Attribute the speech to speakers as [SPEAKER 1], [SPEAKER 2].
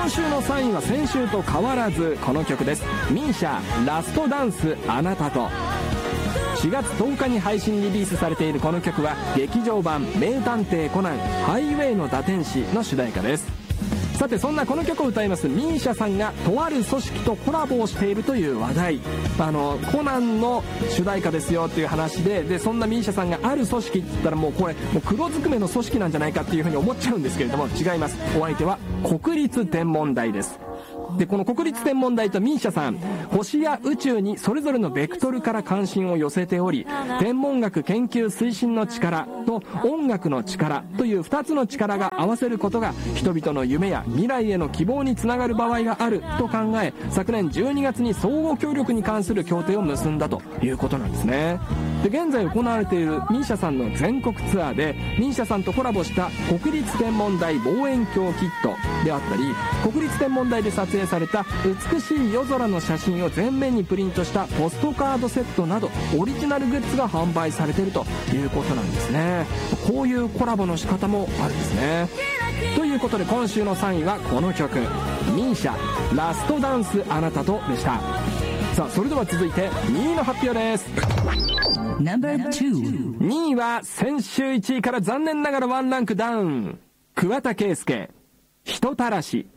[SPEAKER 1] 今週の3位は先週と変わらずこの曲です。ミーシャラストダンスあなたと。4月10日に配信リリースされているこの曲は劇場版名探偵コナンハイウェイの打天使の主題歌です。さてそんなこの曲を歌いますミーシャさんがとある組織とコラボをしているという話題。コナンの主題歌ですよっていう話でそんなミーシャさんがある組織って言ったらもうこれもう黒ずくめの組織なんじゃないかっていうふうに思っちゃうんですけれども、違います。お相手は国立天文台です。でこの国立天文台とミーシャさん、星や宇宙にそれぞれのベクトルから関心を寄せており、天文学研究推進の力と音楽の力という2つの力が合わせることが人々の夢や未来への希望につながる場合があると考え、昨年12月に相互協力に関する協定を結んだということなんですね。で現在行われているミーシャさんの全国ツアーでミーシャさんとコラボした国立天文台望遠鏡キットであったり、国立天文台で撮影された美しい夜空の写真を全面にプリントしたポストカードセットなどオリジナルグッズが販売されているということなんですね。こういうコラボの仕方もあるんですね。ということで今週の3位はこの曲、ミーシャラストダンスあなたとでした。さあそれでは続いて2位の発表です。2位は先週1位から残念ながらワンランクダウン、桑田佳祐人たらし。